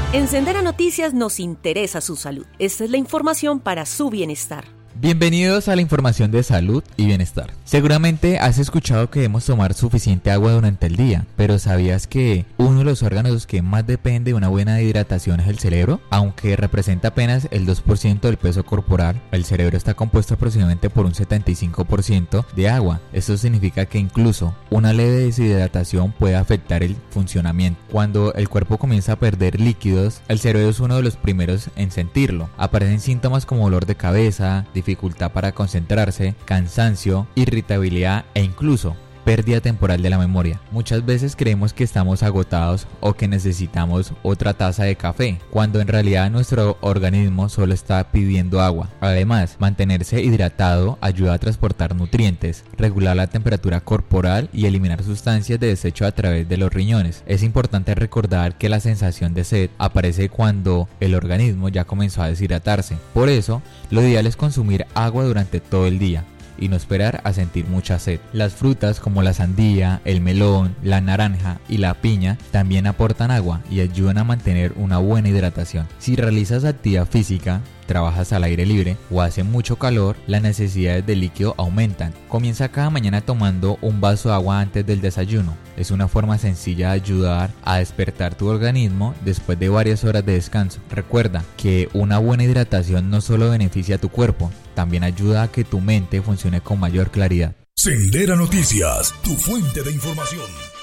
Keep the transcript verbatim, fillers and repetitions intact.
En Sendera Noticias nos interesa su salud. Esta es la información para su bienestar. Bienvenidos a la información de salud y bienestar. Seguramente has escuchado que debemos tomar suficiente agua durante el día, pero ¿sabías que uno de los órganos que más depende de una buena hidratación es el cerebro? Aunque representa apenas el dos por ciento del peso corporal, el cerebro está compuesto aproximadamente por un setenta y cinco por ciento de agua. Esto significa que incluso una leve deshidratación puede afectar el funcionamiento. Cuando el cuerpo comienza a perder líquidos, el cerebro es uno de los primeros en sentirlo. Aparecen síntomas como dolor de cabeza, dificultad para concentrarse, cansancio, irritabilidad e incluso pérdida temporal de la memoria. Muchas veces creemos que estamos agotados o que necesitamos otra taza de café, cuando en realidad nuestro organismo solo está pidiendo agua. Además, mantenerse hidratado ayuda a transportar nutrientes, regular la temperatura corporal y eliminar sustancias de desecho a través de los riñones. Es importante recordar que la sensación de sed aparece cuando el organismo ya comenzó a deshidratarse. Por eso, lo ideal es consumir agua durante todo el día y no esperar a sentir mucha sed. Las frutas como la sandía, el melón, la naranja y la piña también aportan agua y ayudan a mantener una buena hidratación. Si realizas actividad física, trabajas al aire libre o hace mucho calor, las necesidades de líquido aumentan. Comienza cada mañana tomando un vaso de agua antes del desayuno. Es una forma sencilla de ayudar a despertar tu organismo después de varias horas de descanso. Recuerda que una buena hidratación no solo beneficia a tu cuerpo, también ayuda a que tu mente funcione con mayor claridad. Sendera Noticias, tu fuente de información.